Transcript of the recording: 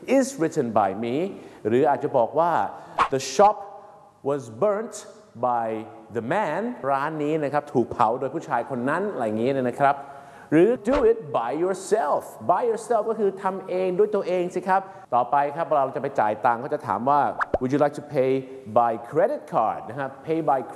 is written by me หรืออาจจะบอกว่า the shop was burnt by the man ร้านนี้นะครับถูกเผาโดยผู้ชายคนนั้นอะไรอย่างนี้นะครับหรือ do it by yourself ก็คือทำเองด้วยตัวเองสิครับต่อไปครับเราจะไปจ่ายตังค์ก็จะถามว่า would you like to pay by credit card นะครับ pay by